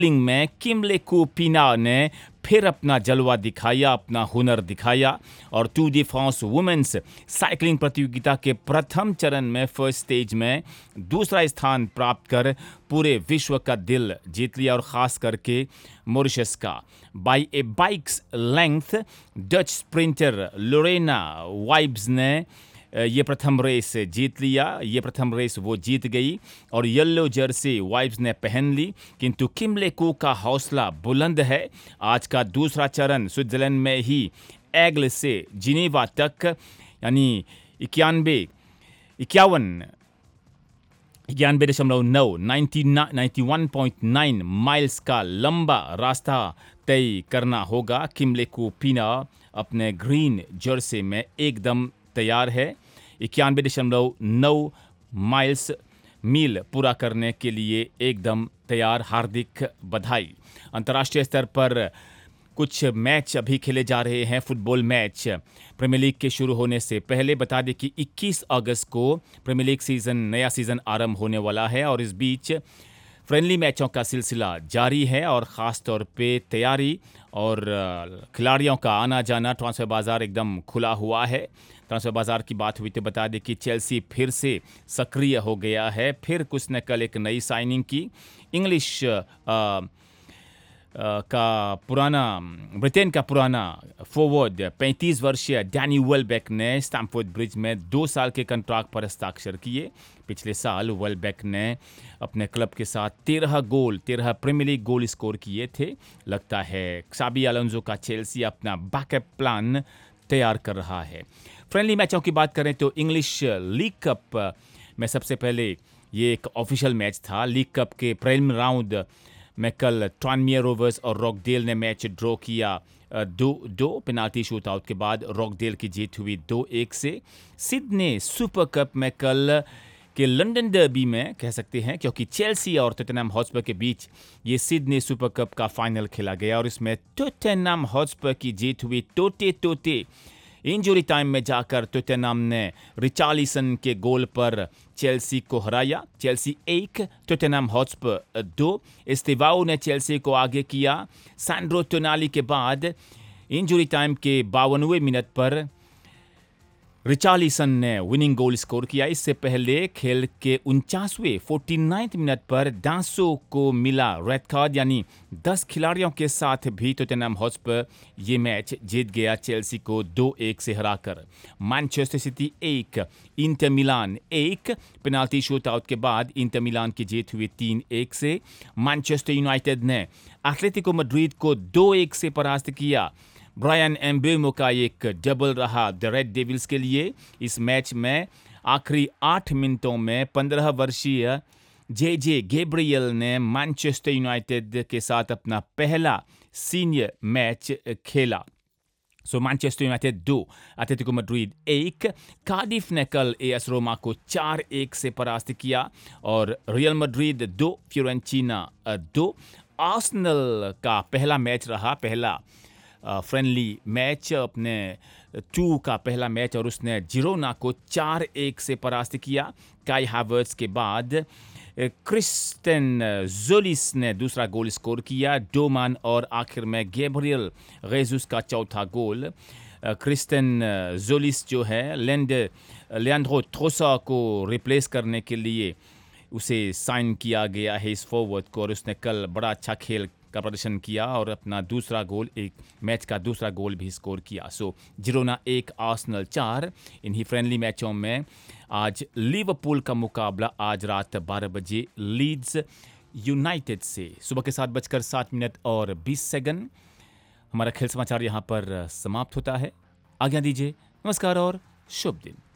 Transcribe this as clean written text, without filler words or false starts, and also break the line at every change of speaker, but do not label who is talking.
में किमले कोपिना ने फिर अपना जलवा दिखाया, अपना हुनर दिखाया और tour de France women's cycling प्रतियोगिता के प्रथम चरण में फर्स्ट स्टेज में दूसरा स्थान प्राप्त कर पूरे विश्व का दिल जीत लिया और ख़ास करके मॉरिशस का। बाय ए bikes length Dutch sprinter Lorena vibes ने ये प्रथम रेस जीत लिया। ये प्रथम रेस वो जीत गई और येलो जर्सी वाइब्स ने पहन ली, किंतु किमले को का हौसला बुलंद है। आज का दूसरा चरण स्विट्जरलैंड में ही एग्ल से जिनेवा तक यानी 91.9 माइल्स का लंबा रास्ता तय करना होगा। किमले को पीना अपने ग्रीन जर्सी में एकदम तैयार है। 91.9 मील पूरा करने के लिए एकदम तैयार। हार्दिक बधाई। अंतर्राष्ट्रीय स्तर पर कुछ मैच अभी खेले जा रहे हैं, फुटबॉल मैच। प्रीमियर लीग के शुरू होने से पहले बता दें कि 21 अगस्त को प्रीमियर लीग नया सीज़न आरंभ होने वाला है और इस बीच फ्रेंडली मैचों का सिलसिला जारी है और ख़ास तौर पे तैयारी और खिलाड़ियों का आना जाना, ट्रांसफ़र बाज़ार एकदम खुला हुआ है। ट्रांसफ़र बाज़ार की बात हुई तो बता दें कि चेल्सी फिर से सक्रिय हो गया है। फिर कुछ ने कल एक नई साइनिंग की। इंग्लिश ब्रिटेन का पुराना फॉरवर्ड 35 वर्षीय डैनी वेलबेक ने स्टैमफोर्ड ब्रिज में 2 साल के कॉन्ट्रैक्ट पर हस्ताक्षर किए। पिछले साल वेलबेक ने अपने क्लब के साथ 13 प्रीमियर लीग गोल स्कोर किए थे। लगता है क्साबी अलोंसो का चेल्सी अपना बैकअप प्लान तैयार कर रहा है। फ्रेंडली मैचों की बात करें तो इंग्लिश लीग कप में सबसे पहले ये एक ऑफिशियल मैच था। लीग कप के प्रीलिमिनरी राउंड में कल ट्रांसमियर रोवर्स और रॉकडेल ने मैच ड्रॉ किया 2-2 पेनाल्टी शूट आउट के बाद रॉकडेल की जीत हुई 2-1 से। सिडनी सुपर कप में कल के लंदन डर्बी में कह सकते हैं, क्योंकि चेल्सी और टॉटनहम हॉटस्पर के बीच ये सिडनी सुपर कप का फाइनल खेला गया और इसमें टॉटनहम हॉटस्पर की जीत हुई टोटे। इंजरी टाइम में जाकर टॉटनहम ने रिचार्लिसन के गोल पर चेल्सी को हराया। Chelsea 1 Tottenham Hotspur 2। एस्तेवाओ ने चेल्सी को आगे किया। सैंड्रो टोनाली के बाद इंजरी टाइम के 52वें मिनट पर रिचार्लिसन ने विनिंग गोल स्कोर किया। इससे पहले खेल के 49वें मिनट पर डांसो को मिला रेड कार्ड, यानी 10 खिलाड़ियों के साथ भी टॉटनहम हॉटस्पर ये मैच जीत गया चेल्सी को 2-1 से हराकर। Manchester city 1 Inter Milan 1। Penalty shoot out के बाद इंटर मिलान की जीत हुई 3-1 से। मैनचेस्टर यूनाइटेड ने एटलेटिको मैड्रिड को 2-1 से परास्त किया। ब्रायन एम्बेमो का एक डबल रहा द रेड डेविल्स के लिए। इस मैच में आखिरी 8 मिनटों में 15 वर्षीय जे गैब्रियल ने मैनचेस्टर यूनाइटेड के साथ अपना पहला सीनियर मैच खेला। Manchester United 2 Atletico Madrid 1। Cardiff ने कल एएस रोमा को 4-1 से परास्त किया और रियल मैड्रिड 2 फ्योरेंटीना 2। आर्सेनल का पहला मैच रहा, पहला फ्रेंडली मैच, अपने 2 का पहला मैच, और उसने जिरोना को 4-1 से परास्त किया। काई हावर्ट्स के बाद क्रिस्टन जोलिस ने दूसरा गोल स्कोर किया। डोमान और आखिर में गैब्रियल जेसुस का चौथा गोल। क्रिस्टन जोलिस जो है लियांड्रो ट्रोसार्ड को रिप्लेस करने के लिए उसे साइन किया गया है इस फॉरवर्ड को, और उसने कल बड़ा अच्छा खेल का प्रदर्शन किया और अपना दूसरा गोल, एक मैच का दूसरा गोल भी स्कोर किया। Girona 1 Arsenal 4। इन्हीं फ्रेंडली मैचों में आज लिवरपूल का मुकाबला आज रात 12 बजे लीड्स यूनाइटेड से। सुबह के 7:07 और 20 सेकंड। हमारा खेल समाचार यहाँ पर समाप्त होता है। आज्ञा दीजिए। नमस्कार और शुभ दिन।